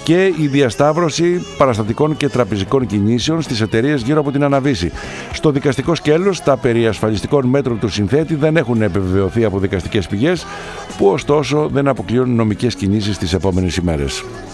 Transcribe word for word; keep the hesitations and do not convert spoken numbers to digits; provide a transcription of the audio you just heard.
και η διασταύρωση παραστατικών και τραπεζικών κινήσεων στις εταιρείες γύρω από την Αναβίση. Στο δικαστικό σκέλος, τα περί ασφαλιστικών μέτρων του συνθέτη δεν έχουν επιβεβαιωθεί από δικαστικές πηγές, που ωστόσο δεν αποκλείουν νομικές κινήσεις τις επόμενες ημέρες.